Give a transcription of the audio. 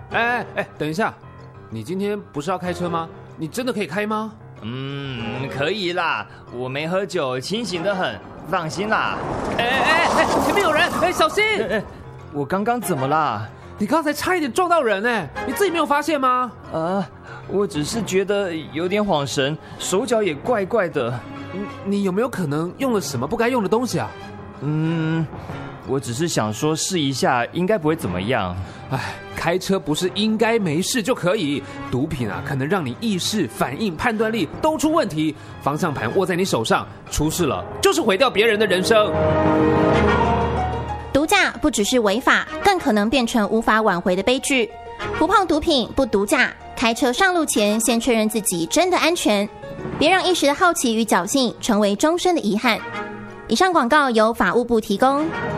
等一下，你今天不是要开车吗？你真的可以开吗？ 可以啦，我没喝酒，清醒得很，放心啦。 前面有人，小心！ 我刚刚怎么啦？ 你刚才差一点撞到人你自己没有发现吗？ 我只是觉得有点晃神，手脚也怪怪的。 你有没有可能用了什么不该用的东西啊？ 我只是想说试一下，应该不会怎么样。 开车不是应该没事就可以，毒品可能让你意识、反应、判断力都出问题。方向盘握在你手上，出事了就是毁掉别人的人生。 毒驾不只是违法，更可能变成无法挽回的悲剧。不碰毒品，不毒驾，开车上路前先确认自己真的安全，别让一时的好奇与侥幸成为终身的遗憾。以上广告由法务部提供。